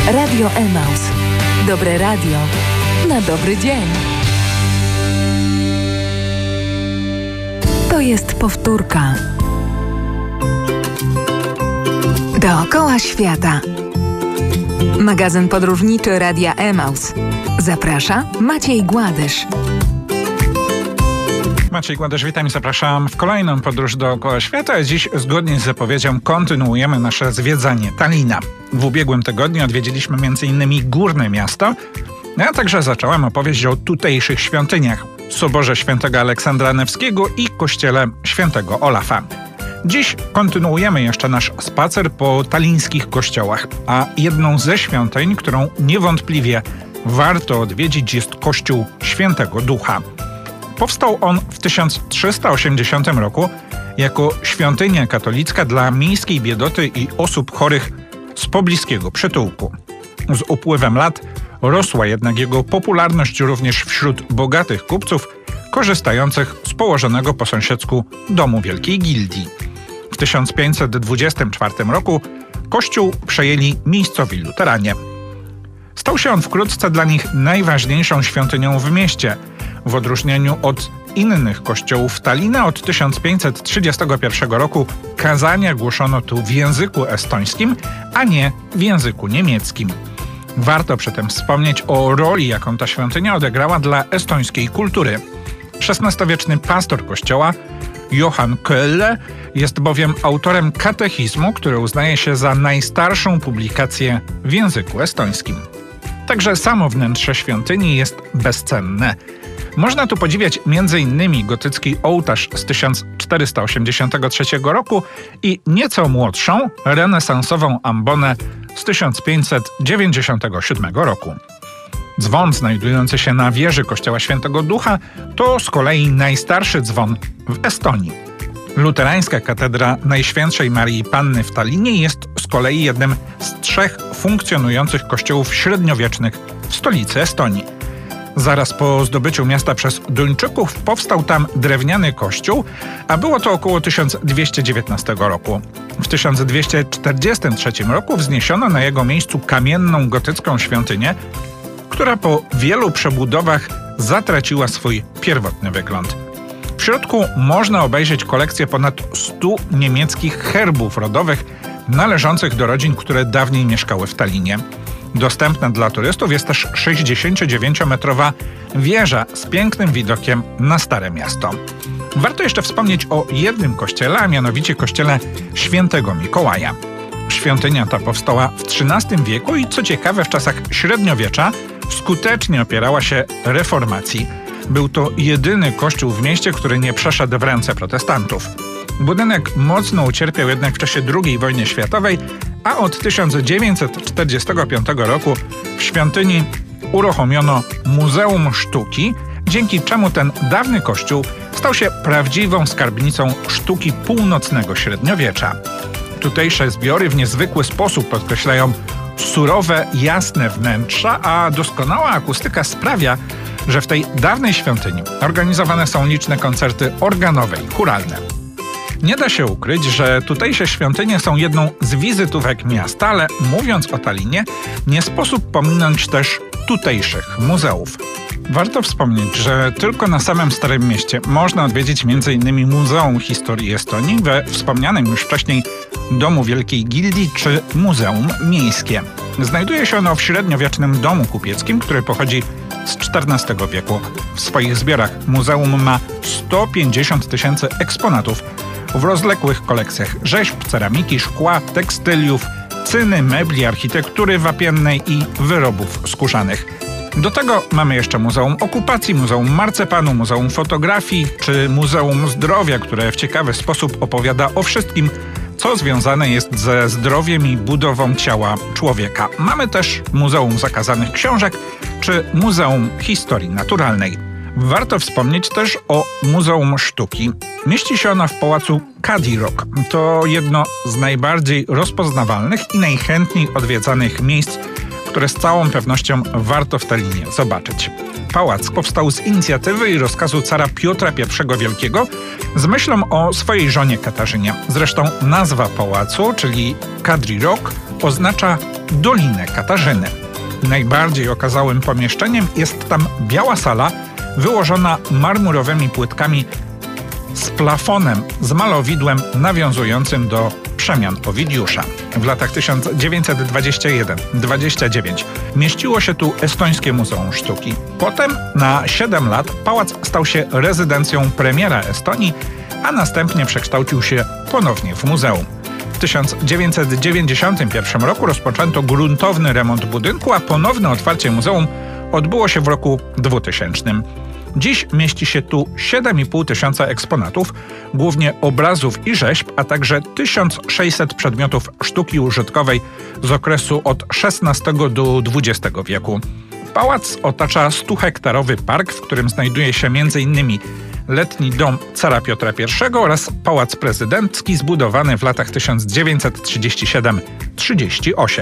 Radio Emaus. Dobre radio na dobry dzień. To jest powtórka. Dookoła świata. Magazyn podróżniczy Radia Emaus. Zaprasza Maciej Gładysz. Maciej Gładysz, witam i zapraszam w kolejną podróż dookoła świata. Dziś, zgodnie z zapowiedzią, kontynuujemy nasze zwiedzanie Tallina. W ubiegłym tygodniu odwiedziliśmy m.in. Górne Miasto, a także zacząłem opowieść o tutejszych świątyniach, Soborze Świętego Aleksandra Newskiego i Kościele Świętego Olafa. Dziś kontynuujemy jeszcze nasz spacer po tallińskich kościołach, a jedną ze świątyń, którą niewątpliwie warto odwiedzić, jest Kościół Świętego Ducha. Powstał on w 1380 roku jako świątynia katolicka dla miejskiej biedoty i osób chorych z pobliskiego przytułku. Z upływem lat rosła jednak jego popularność również wśród bogatych kupców korzystających z położonego po sąsiedzku domu Wielkiej Gildii. W 1524 roku kościół przejęli miejscowi luteranie. Stał się on wkrótce dla nich najważniejszą świątynią w mieście. W odróżnieniu od innych kościołów Tallina od 1531 roku kazania głoszono tu w języku estońskim, a nie w języku niemieckim. Warto przy tym wspomnieć o roli, jaką ta świątynia odegrała dla estońskiej kultury. XVI-wieczny pastor kościoła Johann Kölle jest bowiem autorem katechizmu, który uznaje się za najstarszą publikację w języku estońskim. Także samo wnętrze świątyni jest bezcenne. Można tu podziwiać m.in. gotycki ołtarz z 1483 roku i nieco młodszą, renesansową ambonę z 1597 roku. Dzwon znajdujący się na wieży Kościoła Świętego Ducha to z kolei najstarszy dzwon w Estonii. Luterańska katedra Najświętszej Maryi Panny w Tallinie jest z kolei jednym z 3 funkcjonujących kościołów średniowiecznych w stolicy Estonii. Zaraz po zdobyciu miasta przez Duńczyków powstał tam drewniany kościół, a było to około 1219 roku. W 1243 roku wzniesiono na jego miejscu kamienną gotycką świątynię, która po wielu przebudowach zatraciła swój pierwotny wygląd. W środku można obejrzeć kolekcję ponad 100 niemieckich herbów rodowych należących do rodzin, które dawniej mieszkały w Tallinie. Dostępna dla turystów jest też 69-metrowa wieża z pięknym widokiem na Stare Miasto. Warto jeszcze wspomnieć o jednym kościele, a mianowicie kościele Świętego Mikołaja. Świątynia ta powstała w XIII wieku i co ciekawe w czasach średniowiecza skutecznie opierała się reformacji. Był to jedyny kościół w mieście, który nie przeszedł w ręce protestantów. Budynek mocno ucierpiał jednak w czasie II wojny światowej, a od 1945 roku w świątyni uruchomiono Muzeum Sztuki, dzięki czemu ten dawny kościół stał się prawdziwą skarbnicą sztuki północnego średniowiecza. Tutejsze zbiory w niezwykły sposób podkreślają surowe, jasne wnętrza, a doskonała akustyka sprawia, że w tej dawnej świątyni organizowane są liczne koncerty organowe i chóralne. Nie da się ukryć, że tutejsze świątynie są jedną z wizytówek miasta, ale mówiąc o Tallinie, nie sposób pominąć też tutejszych muzeów. Warto wspomnieć, że tylko na samym Starym Mieście można odwiedzić m.in. Muzeum Historii Estonii, we wspomnianym już wcześniej Domu Wielkiej Gildii czy Muzeum Miejskie. Znajduje się ono w średniowiecznym domu kupieckim, który pochodzi z XIV wieku. W swoich zbiorach muzeum ma 150 000 eksponatów w rozległych kolekcjach rzeźb, ceramiki, szkła, tekstyliów, cyny, mebli, architektury wapiennej i wyrobów skórzanych. Do tego mamy jeszcze Muzeum Okupacji, Muzeum Marcepanu, Muzeum Fotografii czy Muzeum Zdrowia, które w ciekawy sposób opowiada o wszystkim, co związane jest ze zdrowiem i budową ciała człowieka. Mamy też Muzeum Zakazanych Książek czy Muzeum Historii Naturalnej. Warto wspomnieć też o Muzeum Sztuki. Mieści się ono w pałacu Cady Rock. To jedno z najbardziej rozpoznawalnych i najchętniej odwiedzanych miejsc, które z całą pewnością warto w Tallinie zobaczyć. Pałac powstał z inicjatywy i rozkazu cara Piotra I Wielkiego z myślą o swojej żonie Katarzynie. Zresztą nazwa pałacu, czyli Cady Rock, oznacza Dolinę Katarzyny. Najbardziej okazałym pomieszczeniem jest tam biała sala wyłożona marmurowymi płytkami z plafonem z malowidłem nawiązującym do przemian Owidiusza. W latach 1921-29 mieściło się tu Estońskie Muzeum Sztuki. Potem na 7 lat pałac stał się rezydencją premiera Estonii, a następnie przekształcił się ponownie w muzeum. W 1991 roku rozpoczęto gruntowny remont budynku, a ponowne otwarcie muzeum odbyło się w roku 2000. Dziś mieści się tu 7,5 tysiąca eksponatów, głównie obrazów i rzeźb, a także 1600 przedmiotów sztuki użytkowej z okresu od XVI do XX wieku. Pałac otacza 100-hektarowy park, w którym znajduje się m.in. letni dom cara Piotra I oraz pałac prezydencki zbudowany w latach 1937-38.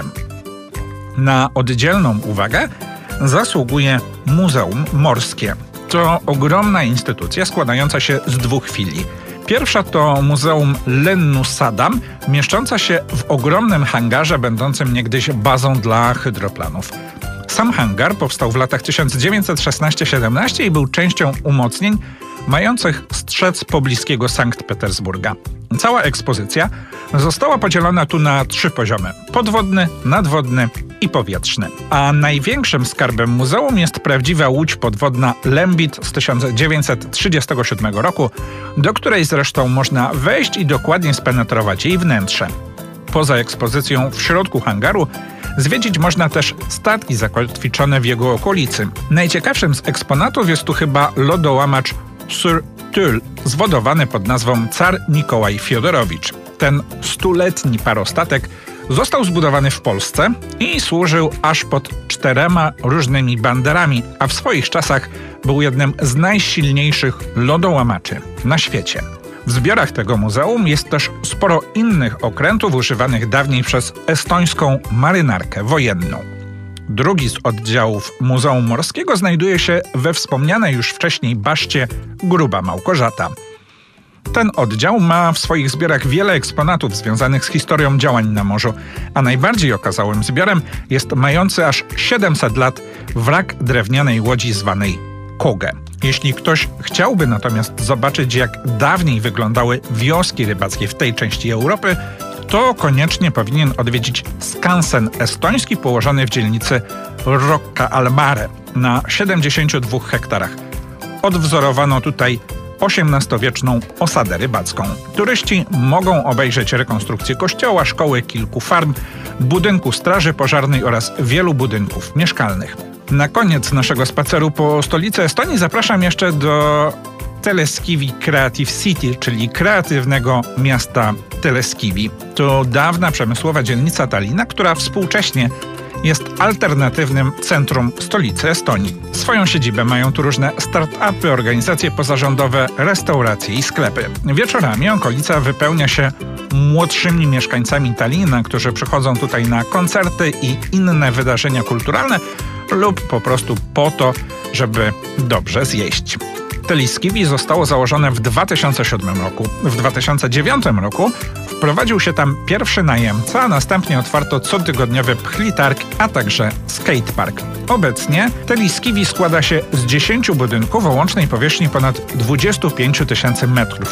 Na oddzielną uwagę zasługuje Muzeum Morskie. To ogromna instytucja składająca się z 2 filii. Pierwsza to Muzeum Lennu Sadam, mieszcząca się w ogromnym hangarze będącym niegdyś bazą dla hydroplanów. Sam hangar powstał w latach 1916-17 i był częścią umocnień mających strzec pobliskiego Sankt Petersburga. Cała ekspozycja została podzielona tu na 3 poziomy: podwodny, nadwodny i powietrzny. A największym skarbem muzeum jest prawdziwa łódź podwodna Lembit z 1937 roku, do której zresztą można wejść i dokładnie spenetrować jej wnętrze. Poza ekspozycją w środku hangaru zwiedzić można też statki zakotwiczone w jego okolicy. Najciekawszym z eksponatów jest tu chyba lodołamacz Sur Tyl, zwodowany pod nazwą Car Nikołaj Fiodorowicz. Ten 100-letni parostatek został zbudowany w Polsce i służył aż pod 4 różnymi banderami, a w swoich czasach był jednym z najsilniejszych lodołamaczy na świecie. W zbiorach tego muzeum jest też sporo innych okrętów używanych dawniej przez estońską marynarkę wojenną. Drugi z oddziałów Muzeum Morskiego znajduje się we wspomnianej już wcześniej baszcie Gruba Małgorzata. Ten oddział ma w swoich zbiorach wiele eksponatów związanych z historią działań na morzu, a najbardziej okazałym zbiorem jest mający aż 700 lat wrak drewnianej łodzi zwanej Kogę. Jeśli ktoś chciałby natomiast zobaczyć, jak dawniej wyglądały wioski rybackie w tej części Europy, to koniecznie powinien odwiedzić skansen estoński położony w dzielnicy Rocca al Mare na 72 hektarach. Odwzorowano tutaj XVIII-wieczną osadę rybacką. Turyści mogą obejrzeć rekonstrukcję kościoła, szkoły, kilku farm, budynku straży pożarnej oraz wielu budynków mieszkalnych. Na koniec naszego spaceru po stolicy Estonii zapraszam jeszcze do Teleskivi Creative City, czyli kreatywnego miasta Teleskivi. To dawna przemysłowa dzielnica Tallinna, która współcześnie jest alternatywnym centrum stolicy Estonii. Swoją siedzibę mają tu różne start-upy, organizacje pozarządowe, restauracje i sklepy. Wieczorami okolica wypełnia się młodszymi mieszkańcami Tallinna, którzy przychodzą tutaj na koncerty i inne wydarzenia kulturalne lub po prostu po to, żeby dobrze zjeść. Teleskivi zostało założone w 2007 roku. W 2009 roku wprowadził się tam pierwszy najemca, a następnie otwarto cotygodniowy pchlitarg, a także skatepark. Obecnie Teleskivi składa się z 10 budynków o łącznej powierzchni ponad 25 tysięcy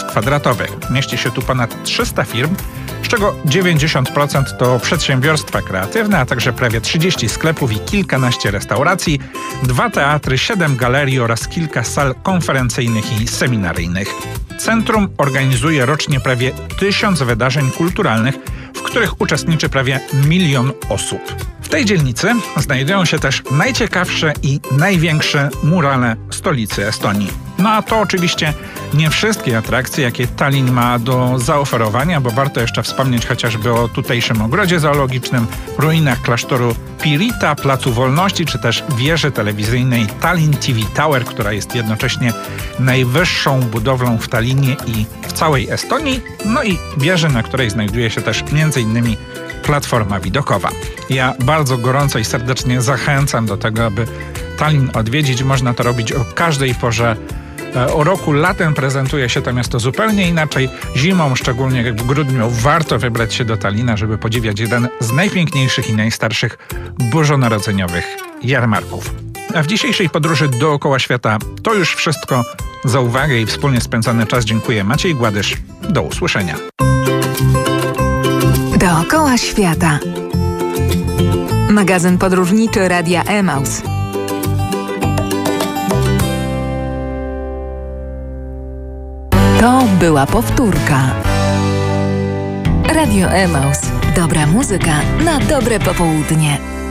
m2. Mieści się tu ponad 300 firm, z czego 90% to przedsiębiorstwa kreatywne, a także prawie 30 sklepów i kilkanaście restauracji, 2 teatry, 7 galerii oraz kilka sal konferencyjnych i seminaryjnych. Centrum organizuje rocznie prawie 1000 wydarzeń kulturalnych, w których uczestniczy prawie 1 000 000 osób. W tej dzielnicy znajdują się też najciekawsze i największe murale stolicy Estonii. No a to oczywiście nie wszystkie atrakcje, jakie Tallinn ma do zaoferowania, bo warto jeszcze wspomnieć chociażby o tutejszym ogrodzie zoologicznym, ruinach klasztoru Pirita, Placu Wolności, czy też wieży telewizyjnej Tallinn TV Tower, która jest jednocześnie najwyższą budowlą w Tallinie i w całej Estonii, no i wieży, na której znajduje się też m.in. platforma widokowa. Ja bardzo gorąco i serdecznie zachęcam do tego, aby Tallinn odwiedzić. Można to robić o każdej porze roku. Latem prezentuje się to miasto zupełnie inaczej. Zimą, szczególnie w grudniu, warto wybrać się do Tallina, żeby podziwiać jeden z najpiękniejszych i najstarszych bożonarodzeniowych jarmarków. A w dzisiejszej podróży dookoła świata to już wszystko. Za uwagę i wspólnie spędzony czas dziękuję. Maciej Gładysz. Do usłyszenia. Dookoła świata. Magazyn podróżniczy Radia Emaus. To była powtórka. Radio Emaus. Dobra muzyka na dobre popołudnie.